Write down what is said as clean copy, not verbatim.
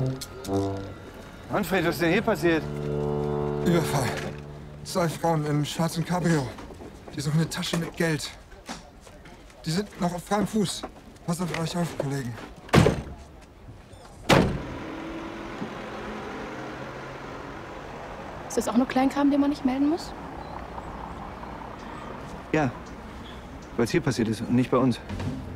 Manfred, was ist denn hier passiert? Überfall. 2 Frauen im schwarzen Cabrio. Die suchen eine Tasche mit Geld. Die sind noch auf freiem Fuß. Passt auf euch auf, Kollegen. Ist das auch nur Kleinkram, den man nicht melden muss? Ja, weil es hier passiert ist und nicht bei uns.